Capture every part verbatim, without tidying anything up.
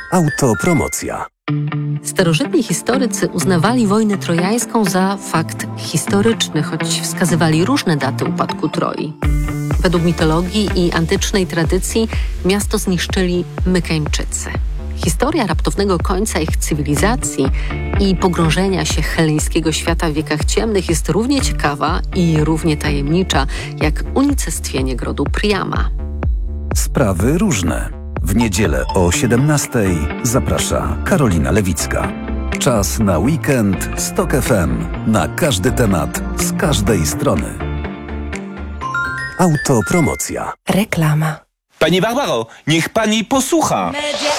Autopromocja. Starożytni historycy uznawali wojnę trojańską za fakt historyczny, choć wskazywali różne daty upadku Troi. Według mitologii i antycznej tradycji miasto zniszczyli Mykeńczycy. Historia raptownego końca ich cywilizacji i pogrążenia się heleńskiego świata w wiekach ciemnych jest równie ciekawa i równie tajemnicza jak unicestwienie grodu Priama. Sprawy różne. W niedzielę o siedemnastej zaprasza Karolina Lewicka. Czas na weekend z Tok F M. Na każdy temat, z każdej strony. Autopromocja. Reklama. Pani Barbaro, niech pani posłucha.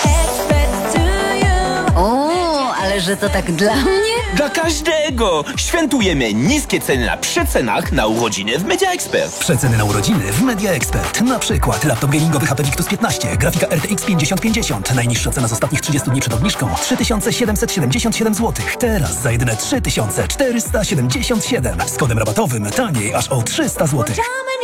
O, ale że to tak dla mnie? Dla każdego! Świętujemy niskie ceny na przecenach na urodziny w Media Expert. Przeceny na urodziny w Media Expert. Na przykład laptop gamingowy H P Victus piętnaście, grafika R T X pięćdziesiąt pięćdziesiąt. Najniższa cena z ostatnich trzydziestu dni przed obniżką trzy tysiące siedemset siedemdziesiąt siedem złotych. Teraz za jedyne trzy tysiące czterysta siedemdziesiąt siedem. Z kodem rabatowym taniej aż o trzysta złotych.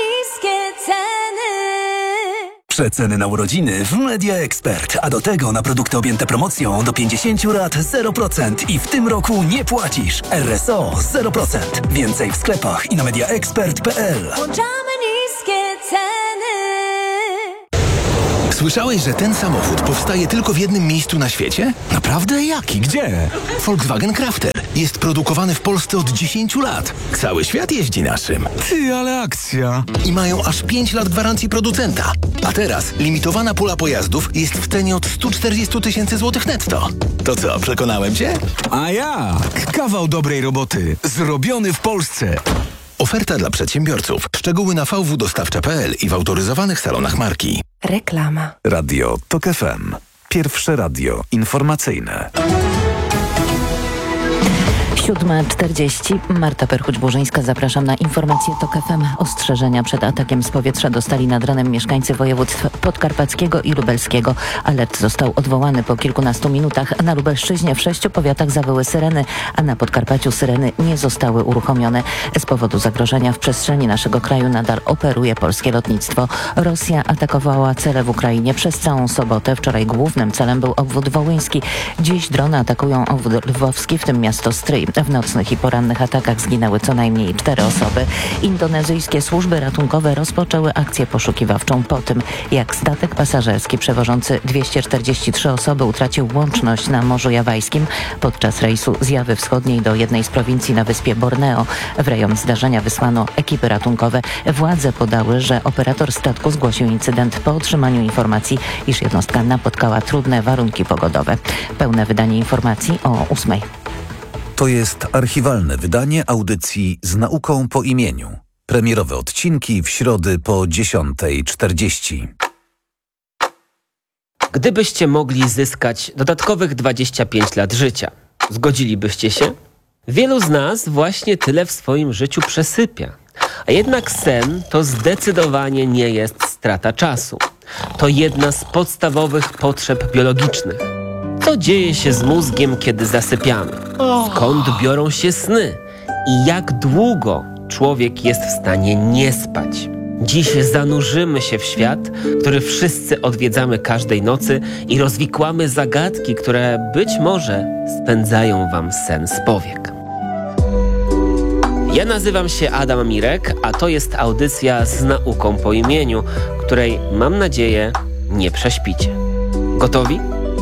Przeceny na urodziny w Media Expert, a do tego na produkty objęte promocją do pięćdziesięciu rat zero procent i w tym roku nie płacisz. R S O zero procent. Więcej w sklepach i na mediaexpert kropka p l. Włączamy niskie ceny. Słyszałeś, że ten samochód powstaje tylko w jednym miejscu na świecie? Naprawdę? Jaki? Gdzie? Volkswagen Crafter. Jest produkowany w Polsce od dziesięciu lat. Cały świat jeździ naszym. Ty, ale akcja. I mają aż pięć lat gwarancji producenta. A teraz limitowana pula pojazdów jest w cenie od stu czterdziestu tysięcy złotych netto. To co, przekonałem cię? A jak? Kawał dobrej roboty. Zrobiony w Polsce. Oferta dla przedsiębiorców. Szczegóły na v w dostawcza kropka p l i w autoryzowanych salonach marki. Reklama. Radio Tok F M. Pierwsze radio informacyjne. siódma czterdzieści. Marta Perchuć-Burzyńska. Zapraszam na informacje Tok F M. Ostrzeżenia przed atakiem z powietrza dostali nad ranem mieszkańcy województw podkarpackiego i lubelskiego. Alert został odwołany po kilkunastu minutach. Na Lubelszczyźnie w sześciu powiatach zawyły syreny, a na Podkarpaciu syreny nie zostały uruchomione. Z powodu zagrożenia w przestrzeni naszego kraju nadal operuje polskie lotnictwo. Rosja atakowała cele w Ukrainie przez całą sobotę. Wczoraj głównym celem był obwód wołyński. Dziś drony atakują obwód lwowski, w tym miasto Stryj. W nocnych i porannych atakach zginęły co najmniej cztery osoby. Indonezyjskie służby ratunkowe rozpoczęły akcję poszukiwawczą po tym, jak statek pasażerski przewożący dwieście czterdzieści trzy osoby utracił łączność na Morzu Jawajskim podczas rejsu z Jawy Wschodniej do jednej z prowincji na wyspie Borneo. W rejon zdarzenia wysłano ekipy ratunkowe. Władze podały, że operator statku zgłosił incydent po otrzymaniu informacji, iż jednostka napotkała trudne warunki pogodowe. Pełne wydanie informacji o ósmej. To jest archiwalne wydanie audycji Z nauką po imieniu. Premierowe odcinki w środy po dziesiątej czterdzieści. Gdybyście mogli zyskać dodatkowych dwadzieścia pięć lat życia, zgodzilibyście się? Wielu z nas właśnie tyle w swoim życiu przesypia. A jednak sen to zdecydowanie nie jest strata czasu. To jedna z podstawowych potrzeb biologicznych. Co dzieje się z mózgiem, kiedy zasypiamy? Skąd biorą się sny? I jak długo człowiek jest w stanie nie spać? Dziś zanurzymy się w świat, który wszyscy odwiedzamy każdej nocy i rozwikłamy zagadki, które być może spędzają wam sen z powiek. Ja nazywam się Adam Mirek, a to jest audycja Z nauką po imieniu, której, mam nadzieję, nie prześpicie. Gotowi?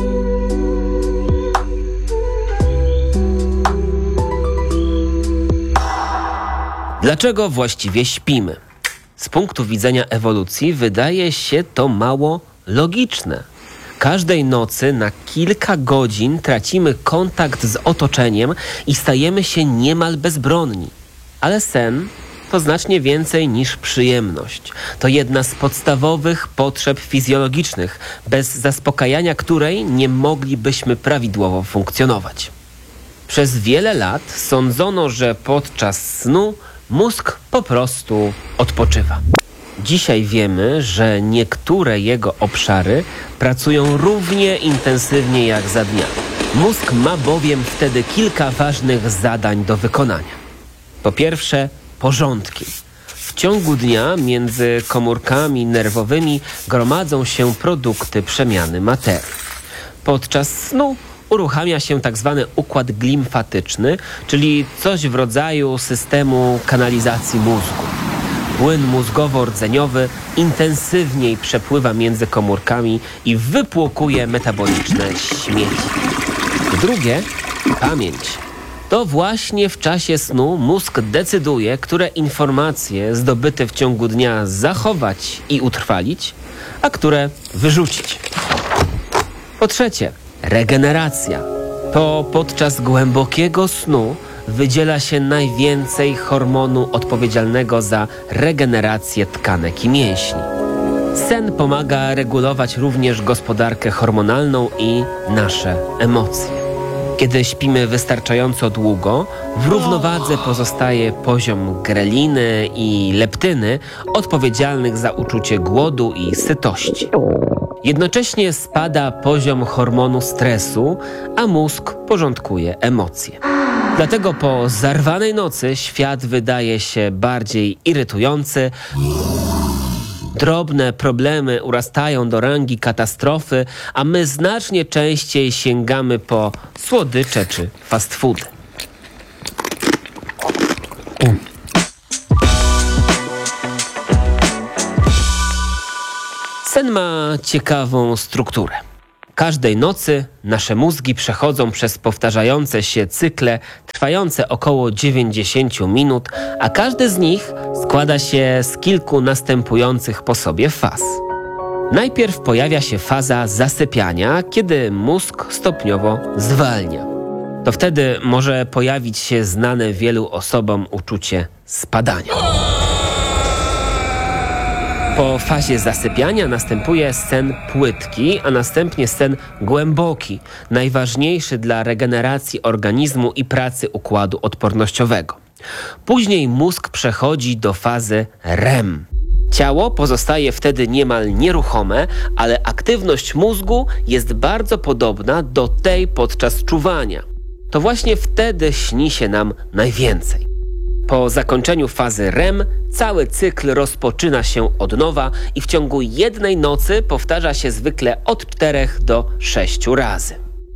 Dlaczego właściwie śpimy? Z punktu widzenia ewolucji wydaje się to mało logiczne. Każdej nocy na kilka godzin tracimy kontakt z otoczeniem i stajemy się niemal bezbronni. Ale sen to znacznie więcej niż przyjemność. To jedna z podstawowych potrzeb fizjologicznych, bez zaspokajania której nie moglibyśmy prawidłowo funkcjonować. Przez wiele lat sądzono, że podczas snu mózg po prostu odpoczywa. Dzisiaj wiemy, że niektóre jego obszary pracują równie intensywnie jak za dnia. Mózg ma bowiem wtedy kilka ważnych zadań do wykonania. Po pierwsze, porządki. W ciągu dnia między komórkami nerwowymi gromadzą się produkty przemiany materii. Podczas snu uruchamia się tak zwany układ glimfatyczny, czyli coś w rodzaju systemu kanalizacji mózgu. Płyn mózgowo-rdzeniowy intensywniej przepływa między komórkami i wypłukuje metaboliczne śmieci. Po drugie, pamięć. To właśnie w czasie snu mózg decyduje, które informacje zdobyte w ciągu dnia zachować i utrwalić, a które wyrzucić. Po trzecie, regeneracja. To podczas głębokiego snu wydziela się najwięcej hormonu odpowiedzialnego za regenerację tkanek i mięśni. Sen pomaga regulować również gospodarkę hormonalną i nasze emocje. Kiedy śpimy wystarczająco długo, w równowadze pozostaje poziom greliny i leptyny odpowiedzialnych za uczucie głodu i sytości. Jednocześnie spada poziom hormonu stresu, a mózg porządkuje emocje. Dlatego po zarwanej nocy świat wydaje się bardziej irytujący. Drobne problemy urastają do rangi katastrofy, a my znacznie częściej sięgamy po słodycze czy fast foody. Sen ma ciekawą strukturę. Każdej nocy nasze mózgi przechodzą przez powtarzające się cykle trwające około dziewięćdziesiąt minut, a każdy z nich składa się z kilku następujących po sobie faz. Najpierw pojawia się faza zasypiania, kiedy mózg stopniowo zwalnia. To wtedy może pojawić się znane wielu osobom uczucie spadania. Po fazie zasypiania następuje sen płytki, a następnie sen głęboki, najważniejszy dla regeneracji organizmu i pracy układu odpornościowego. Później mózg przechodzi do fazy R E M. Ciało pozostaje wtedy niemal nieruchome, ale aktywność mózgu jest bardzo podobna do tej podczas czuwania. To właśnie wtedy śni się nam najwięcej. Po zakończeniu fazy R E M cały cykl rozpoczyna się od nowa i w ciągu jednej nocy powtarza się zwykle od czterech do sześciu razy.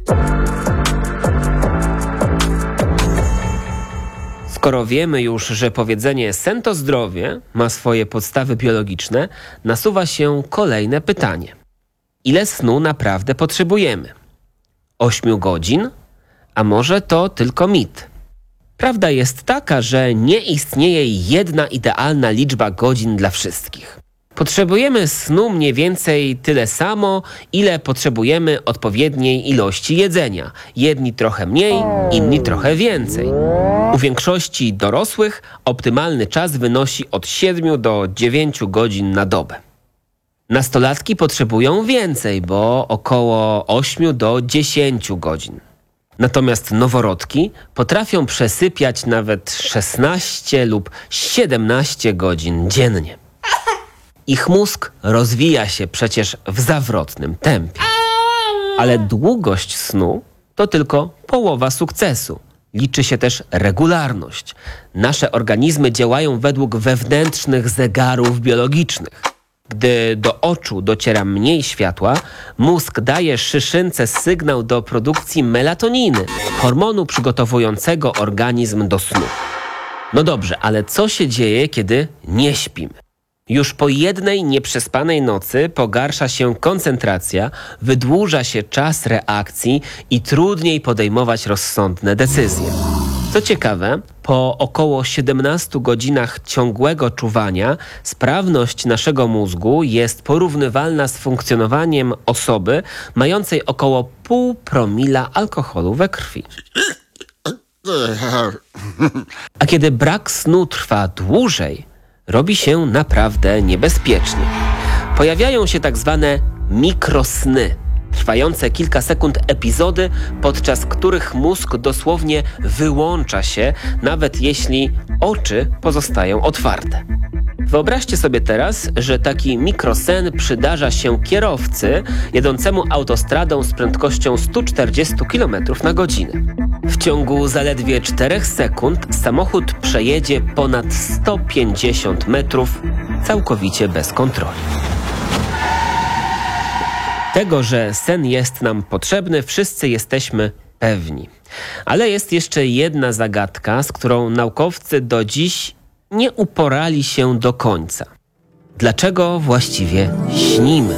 Skoro wiemy już, że powiedzenie sen to zdrowie ma swoje podstawy biologiczne, nasuwa się kolejne pytanie. Ile snu naprawdę potrzebujemy? Ośmiu godzin? A może to tylko mit? Prawda jest taka, że nie istnieje jedna idealna liczba godzin dla wszystkich. Potrzebujemy snu mniej więcej tyle samo, ile potrzebujemy odpowiedniej ilości jedzenia. Jedni trochę mniej, inni trochę więcej. U większości dorosłych optymalny czas wynosi od siedmiu do dziewięciu godzin na dobę. Nastolatki potrzebują więcej, bo około ośmiu do dziesięciu godzin. Natomiast noworodki potrafią przesypiać nawet szesnaście lub siedemnaście godzin dziennie. Ich mózg rozwija się przecież w zawrotnym tempie. Ale długość snu to tylko połowa sukcesu. Liczy się też regularność. Nasze organizmy działają według wewnętrznych zegarów biologicznych. Gdy do oczu dociera mniej światła, mózg daje szyszynce sygnał do produkcji melatoniny, hormonu przygotowującego organizm do snu. No dobrze, ale co się dzieje, kiedy nie śpimy? Już po jednej nieprzespanej nocy pogarsza się koncentracja, wydłuża się czas reakcji i trudniej podejmować rozsądne decyzje. Co ciekawe, po około siedemnastu godzinach ciągłego czuwania sprawność naszego mózgu jest porównywalna z funkcjonowaniem osoby mającej około pół promila alkoholu we krwi. A kiedy brak snu trwa dłużej, robi się naprawdę niebezpiecznie. Pojawiają się tak zwane mikrosny, trwające kilka sekund epizody, podczas których mózg dosłownie wyłącza się, nawet jeśli oczy pozostają otwarte. Wyobraźcie sobie teraz, że taki mikrosen przydarza się kierowcy jadącemu autostradą z prędkością sto czterdzieści kilometrów na godzinę. W ciągu zaledwie czterech sekund samochód przejedzie ponad sto pięćdziesiąt metrów całkowicie bez kontroli. Tego, że sen jest nam potrzebny, wszyscy jesteśmy pewni. Ale jest jeszcze jedna zagadka, z którą naukowcy do dziś nie uporali się do końca. Dlaczego właściwie śnimy?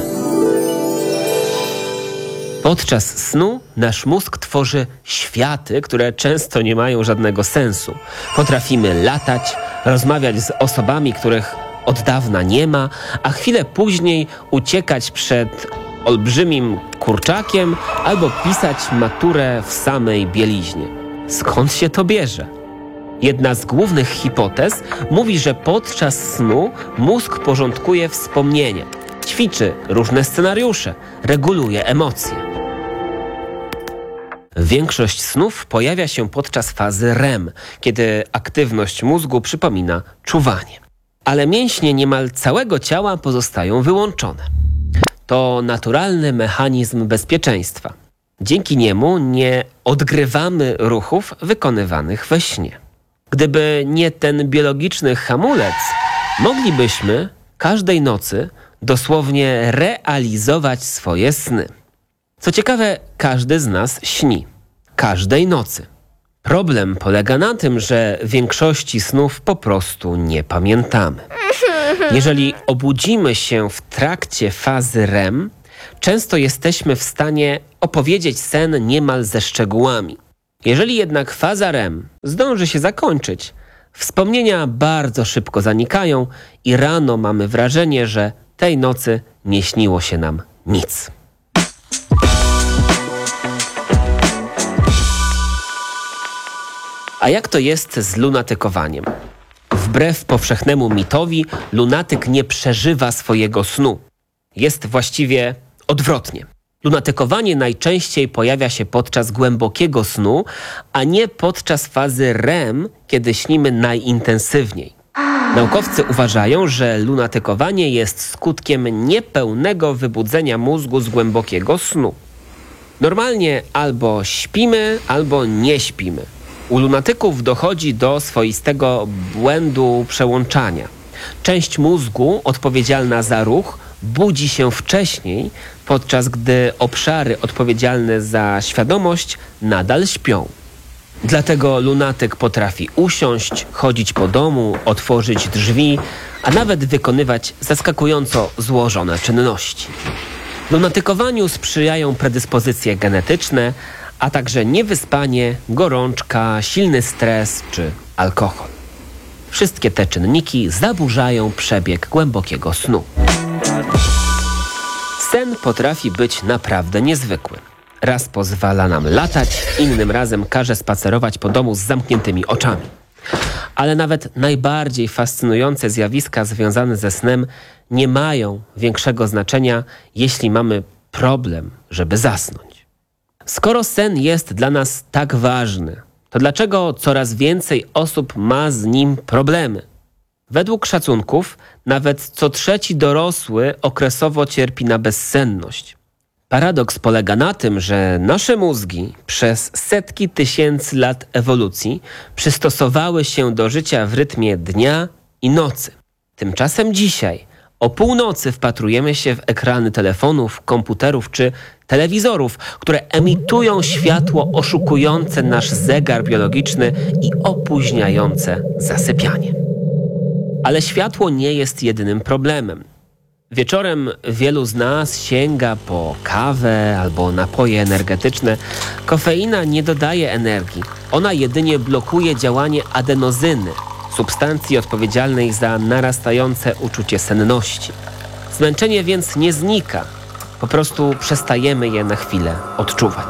Podczas snu nasz mózg tworzy światy, które często nie mają żadnego sensu. Potrafimy latać, rozmawiać z osobami, których od dawna nie ma, a chwilę później uciekać przed olbrzymim kurczakiem albo pisać maturę w samej bieliźnie. Skąd się to bierze? Jedna z głównych hipotez mówi, że podczas snu mózg porządkuje wspomnienia, ćwiczy różne scenariusze, reguluje emocje. Większość snów pojawia się podczas fazy R E M, kiedy aktywność mózgu przypomina czuwanie. Ale mięśnie niemal całego ciała pozostają wyłączone. To naturalny mechanizm bezpieczeństwa. Dzięki niemu nie odgrywamy ruchów wykonywanych we śnie. Gdyby nie ten biologiczny hamulec, moglibyśmy każdej nocy dosłownie realizować swoje sny. Co ciekawe, każdy z nas śni. Każdej nocy. Problem polega na tym, że większości snów po prostu nie pamiętamy. Jeżeli obudzimy się w trakcie fazy R E M, często jesteśmy w stanie opowiedzieć sen niemal ze szczegółami. Jeżeli jednak faza R E M zdąży się zakończyć, wspomnienia bardzo szybko zanikają i rano mamy wrażenie, że tej nocy nie śniło się nam nic. A jak to jest z lunatykowaniem? Wbrew powszechnemu mitowi, lunatyk nie przeżywa swojego snu. Jest właściwie odwrotnie. Lunatykowanie najczęściej pojawia się podczas głębokiego snu, a nie podczas fazy R E M, kiedy śnimy najintensywniej. Naukowcy uważają, że lunatykowanie jest skutkiem niepełnego wybudzenia mózgu z głębokiego snu. Normalnie albo śpimy, albo nie śpimy. U lunatyków dochodzi do swoistego błędu przełączania. Część mózgu odpowiedzialna za ruch budzi się wcześniej, podczas gdy obszary odpowiedzialne za świadomość nadal śpią. Dlatego lunatyk potrafi usiąść, chodzić po domu, otworzyć drzwi, a nawet wykonywać zaskakująco złożone czynności. Lunatykowaniu sprzyjają predyspozycje genetyczne, a także niewyspanie, gorączka, silny stres czy alkohol. Wszystkie te czynniki zaburzają przebieg głębokiego snu. Sen potrafi być naprawdę niezwykły. Raz pozwala nam latać, innym razem każe spacerować po domu z zamkniętymi oczami. Ale nawet najbardziej fascynujące zjawiska związane ze snem nie mają większego znaczenia, jeśli mamy problem, żeby zasnąć. Skoro sen jest dla nas tak ważny, to dlaczego coraz więcej osób ma z nim problemy? Według szacunków nawet co trzeci dorosły okresowo cierpi na bezsenność. Paradoks polega na tym, że nasze mózgi przez setki tysięcy lat ewolucji przystosowały się do życia w rytmie dnia i nocy. Tymczasem dzisiaj o północy wpatrujemy się w ekrany telefonów, komputerów czy telewizorów, które emitują światło oszukujące nasz zegar biologiczny i opóźniające zasypianie. Ale światło nie jest jedynym problemem. Wieczorem wielu z nas sięga po kawę albo napoje energetyczne. Kofeina nie dodaje energii. Ona jedynie blokuje działanie adenozyny, substancji odpowiedzialnej za narastające uczucie senności. Zmęczenie więc nie znika. Po prostu przestajemy je na chwilę odczuwać.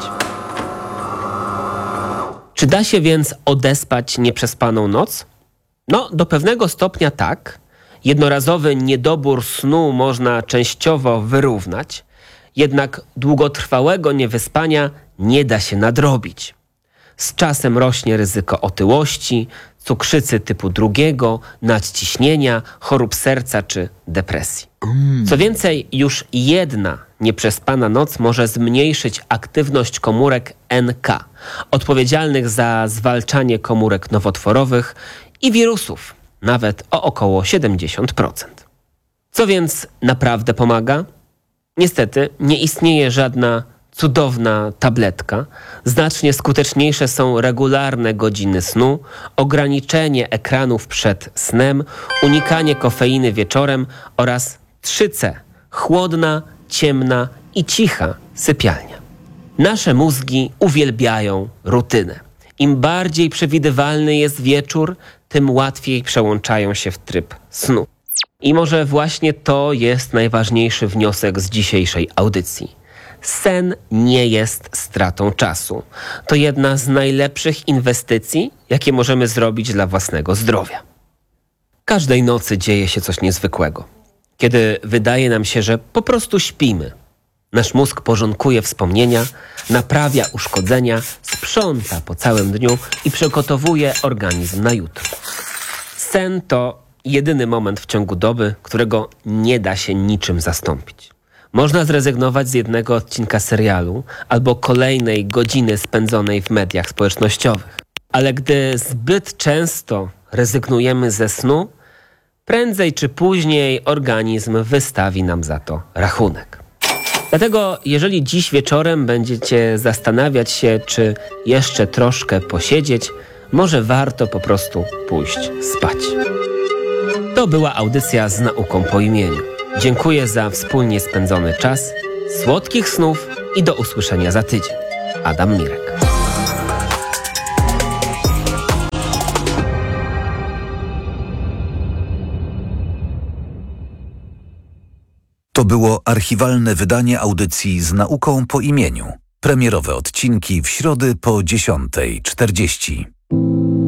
Czy da się więc odespać nieprzespaną noc? No, do pewnego stopnia tak. Jednorazowy niedobór snu można częściowo wyrównać, jednak długotrwałego niewyspania nie da się nadrobić. Z czasem rośnie ryzyko otyłości, cukrzycy typu drugiego, nadciśnienia, chorób serca czy depresji. Co więcej, już jedna nieprzespana noc może zmniejszyć aktywność komórek N K, odpowiedzialnych za zwalczanie komórek nowotworowych i wirusów, nawet o około siedemdziesiąt procent. Co więc naprawdę pomaga? Niestety nie istnieje żadna cudowna tabletka. Znacznie skuteczniejsze są regularne godziny snu, ograniczenie ekranów przed snem, unikanie kofeiny wieczorem oraz trzy C. Chłodna, ciemna i cicha sypialnia. Nasze mózgi uwielbiają rutynę. Im bardziej przewidywalny jest wieczór, tym łatwiej przełączają się w tryb snu. I może właśnie to jest najważniejszy wniosek z dzisiejszej audycji. Sen nie jest stratą czasu. To jedna z najlepszych inwestycji, jakie możemy zrobić dla własnego zdrowia. Każdej nocy dzieje się coś niezwykłego. Kiedy wydaje nam się, że po prostu śpimy. Nasz mózg porządkuje wspomnienia, naprawia uszkodzenia, sprząta po całym dniu i przygotowuje organizm na jutro. Sen to jedyny moment w ciągu doby, którego nie da się niczym zastąpić. Można zrezygnować z jednego odcinka serialu albo kolejnej godziny spędzonej w mediach społecznościowych. Ale gdy zbyt często rezygnujemy ze snu, prędzej czy później organizm wystawi nam za to rachunek. Dlatego jeżeli dziś wieczorem będziecie zastanawiać się, czy jeszcze troszkę posiedzieć, może warto po prostu pójść spać. To była audycja z nauką po imieniu. Dziękuję za wspólnie spędzony czas, słodkich snów i do usłyszenia za tydzień. Adam Mirek. To było archiwalne wydanie audycji z nauką po imieniu. Premierowe odcinki w środę po dziesiątej czterdzieści.